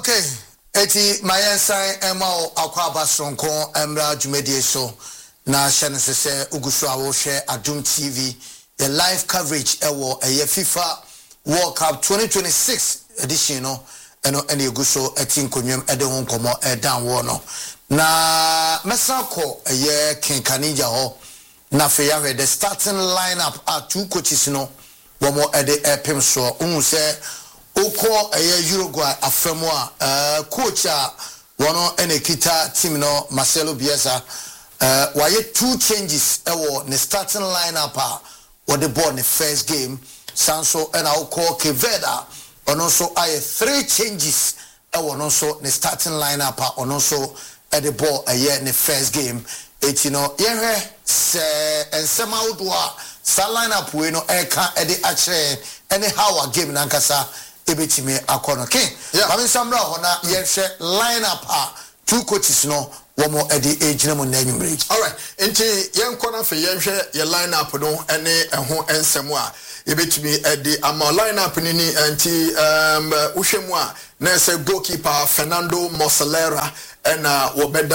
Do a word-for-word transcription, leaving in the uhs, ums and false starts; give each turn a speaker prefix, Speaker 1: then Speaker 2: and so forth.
Speaker 1: Okay, eti mayensan ema akwa basronko emra dwumedie so na hyene sese ugusu a wo hwe Adum T V the live coverage ewo eye FIFA World Cup twenty twenty-six edition no eno ene eguso eti nkonwem ede ho nkomo edan wo no na mesako eye kenkanija ho na fe ya the starting lineup are two coaches no wo mo ede epem so unu se Oko eye Uruguay afremo a coach a wono enekita team no Marcelo Bielsa uh waye two changes ewo ne starting lineup a wo the ball ne first game sanso and oko Keveda ono so aye three changes ewo no so ne starting lineup a ono so at the ball aye ne first game etino yehwe se ensema odo a sa lineup we no eka e de akere any how a game nankasa ebetime akono king mami samra hona yehwe lineup a two coaches no womo edi ejina mo na nwumre.
Speaker 2: All right, enti yenkona fe yehwe ye lineup no ene eho ensemu a ebetime edi ama lineup ni ni enti um uhwemu a na se goalkeeper Fernando Mosolera ena wobeda